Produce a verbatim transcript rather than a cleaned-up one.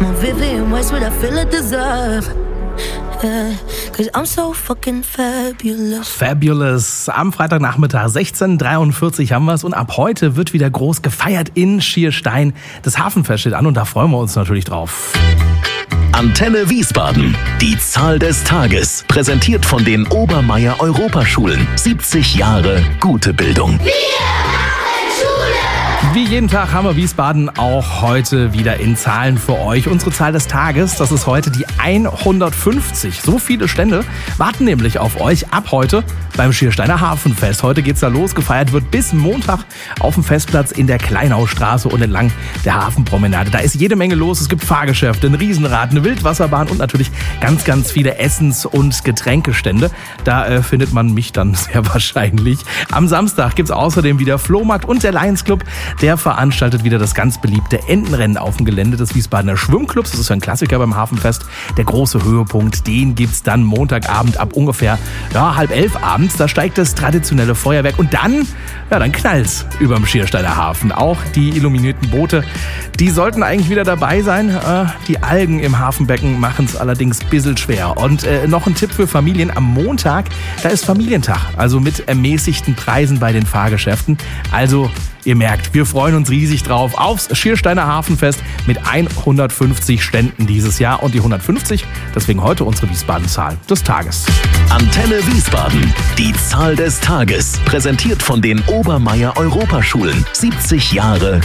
More Vivian Westwood, I feel I deserve. Yeah, 'cause I'm so fucking fabulous. Fabulous. Am Freitagnachmittag sechzehn Uhr dreiundvierzig haben wir es und ab heute wird wieder groß gefeiert in Schierstein. Das Hafenfest steht an und da freuen wir uns natürlich drauf. Antenne Wiesbaden. Die Zahl des Tages. Präsentiert von den Obermeier Europaschulen. siebzig Jahre gute Bildung. Wie jeden Tag haben wir Wiesbaden auch heute wieder in Zahlen für euch. Unsere Zahl des Tages, das ist heute die hundertfünfzig. So viele Stände warten nämlich auf euch ab heute beim Schiersteiner Hafenfest. Heute geht's da los. Gefeiert wird bis Montag auf dem Festplatz in der Kleinaustraße und entlang der Hafenpromenade. Da ist jede Menge los. Es gibt Fahrgeschäfte, ein Riesenrad, eine Wildwasserbahn und natürlich ganz, ganz viele Essens- und Getränkestände. Da äh, findet man mich dann sehr wahrscheinlich. Am Samstag gibt's außerdem wieder Flohmarkt und der Lions Club. Der veranstaltet wieder das ganz beliebte Entenrennen auf dem Gelände des Wiesbadener Schwimmclubs. Das ist ein Klassiker beim Hafenfest. Der große Höhepunkt, den gibt's dann Montagabend ab ungefähr ja, halb elf abends. Da steigt das traditionelle Feuerwerk und dann, ja, dann knallt's überm Schiersteiner Hafen. Auch die illuminierten Boote, die sollten eigentlich wieder dabei sein. Äh, die Algen im Hafenbecken machen es allerdings ein bisschen schwer. Und äh, noch ein Tipp für Familien. Am Montag, da ist Familientag. Also mit ermäßigten Preisen bei den Fahrgeschäften. Also ihr merkt, wir freuen uns riesig drauf aufs Schiersteiner Hafenfest mit hundertfünfzig Ständen dieses Jahr. Und die hundertfünfzig, deswegen heute unsere Wiesbaden-Zahl des Tages. Antenne Wiesbaden. Die Zahl des Tages. Präsentiert von den Obermeier Europaschulen. siebzig Jahre